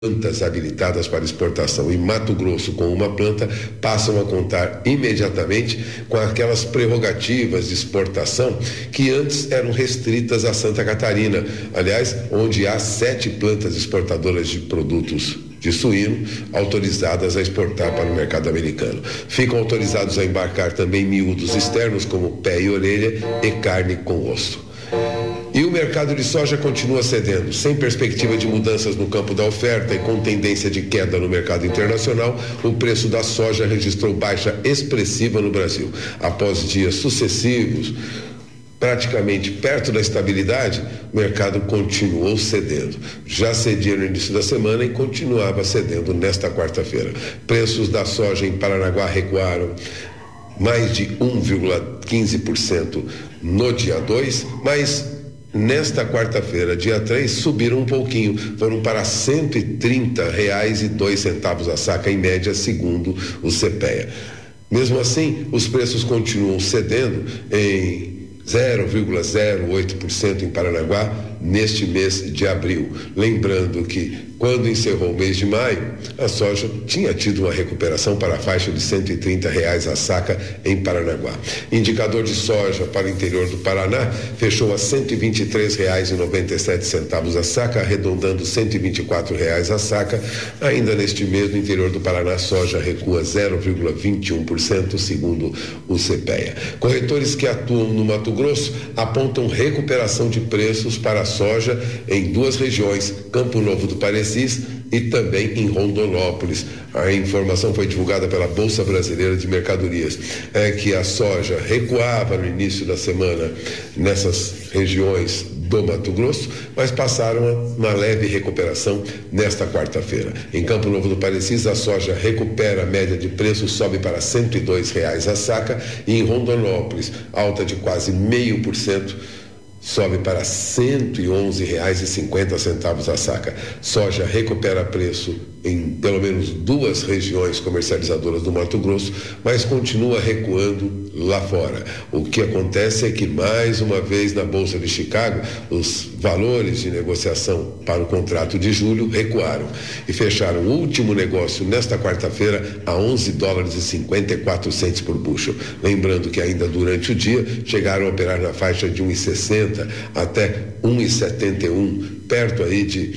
plantas habilitadas para exportação em Mato Grosso com uma planta passam a contar imediatamente com aquelas prerrogativas de exportação que antes eram restritas a Santa Catarina, aliás, onde há 7 plantas exportadoras de produtos de suíno autorizadas a exportar para o mercado americano. Ficam autorizados a embarcar também miúdos externos como pé e orelha e carne com osso. E o mercado de soja continua cedendo, sem perspectiva de mudanças no campo da oferta e com tendência de queda no mercado internacional. O preço da soja registrou baixa expressiva no Brasil. Após dias sucessivos, praticamente perto da estabilidade, o mercado continuou cedendo. Já cedia no início da semana e continuava cedendo nesta quarta-feira. Preços da soja em Paranaguá recuaram mais de 1,15% no dia 2, mas nesta quarta-feira, dia 3, subiram um pouquinho, foram para R$ 130,02 a saca em média, segundo o CPEA. Mesmo assim, os preços continuam cedendo em 0,08% em Paranaguá neste mês de abril. Lembrando que quando encerrou o mês de maio, a soja tinha tido uma recuperação para a faixa de R$ 130 a saca em Paranaguá. Indicador de soja para o interior do Paraná fechou a R$ 123,97 a saca, arredondando R$ 124 a saca. Ainda neste mês, no interior do Paraná, a soja recua 0,21%, segundo o CPEA. Corretores que atuam no Mato Grosso apontam recuperação de preços para a soja em 2 regiões, Campo Novo do Parecis e também em Rondonópolis. A informação foi divulgada pela Bolsa Brasileira de Mercadorias. É que a soja recuava no início da semana nessas regiões do Mato Grosso, mas passaram uma leve recuperação nesta quarta-feira. Em Campo Novo do Parecis, a soja recupera a média de preço, sobe para R$ 102 a saca, e em Rondonópolis, alta de quase 0,5%, sobe para R$ 111,50 a saca. Soja recupera preço em pelo menos 2 regiões comercializadoras do Mato Grosso, mas continua recuando lá fora. O que acontece é que, mais uma vez, na Bolsa de Chicago, os valores de negociação para o contrato de julho recuaram e fecharam o último negócio nesta quarta-feira a $11,54 por bushel. Lembrando que ainda durante o dia chegaram a operar na faixa de 1,60 até 1,71, perto aí de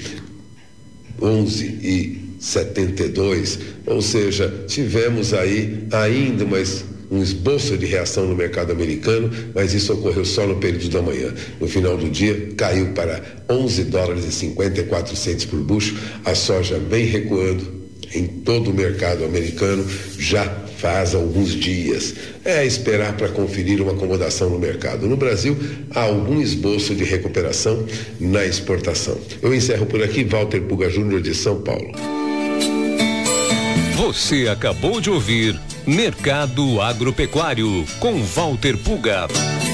11,72, ou seja, tivemos aí ainda um esboço de reação no mercado americano, mas isso ocorreu só no período da manhã. No final do dia, caiu para $11,54 por bushel. A soja vem recuando em todo o mercado americano já faz alguns dias. É esperar para conferir uma acomodação no mercado. No Brasil, há algum esboço de recuperação na exportação. Eu encerro por aqui. Walter Puga Júnior, de São Paulo. Você acabou de ouvir Mercado Agropecuário com Walter Puga.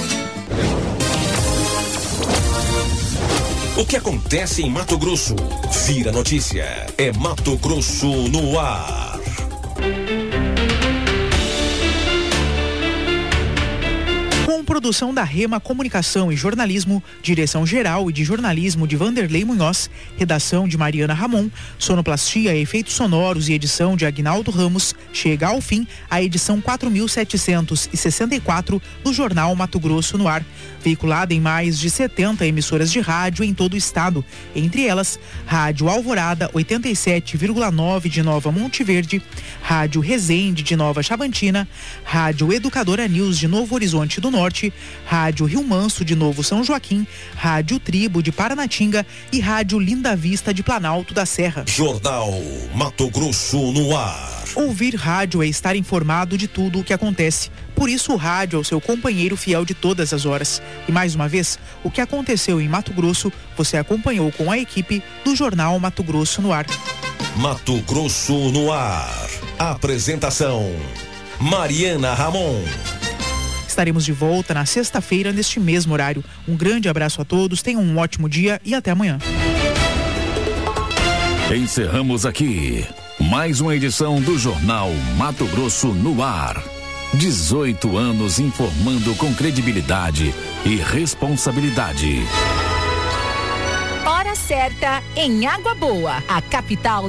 O que acontece em Mato Grosso vira notícia. É Mato Grosso no ar. Produção da Rema Comunicação e Jornalismo, direção-geral e de jornalismo de Vanderlei Munhoz, redação de Mariana Ramon, sonoplastia, efeitos sonoros e edição de Agnaldo Ramos, chega ao fim a edição 4764 do Jornal Mato Grosso no ar, veiculada em mais de 70 emissoras de rádio em todo o estado, entre elas Rádio Alvorada 87,9 de Nova Monte Verde, Rádio Resende de Nova Chavantina, Rádio Educadora News de Novo Horizonte do Norte, Rádio Rio Manso de Novo São Joaquim, Rádio Tribo de Paranatinga e Rádio Linda Vista de Planalto da Serra. Jornal Mato Grosso no ar. Ouvir rádio é estar informado de tudo o que acontece. Por isso o rádio é o seu companheiro fiel de todas as horas. E mais uma vez, o que aconteceu em Mato Grosso, você acompanhou com a equipe do Jornal Mato Grosso no ar. Mato Grosso no ar. Apresentação: Mariana Ramon. Estaremos de volta na sexta-feira, neste mesmo horário. Um grande abraço a todos, tenham um ótimo dia e até amanhã. Encerramos aqui mais uma edição do Jornal Mato Grosso no ar. 18 anos informando com credibilidade e responsabilidade. Hora certa em Água Boa, a capital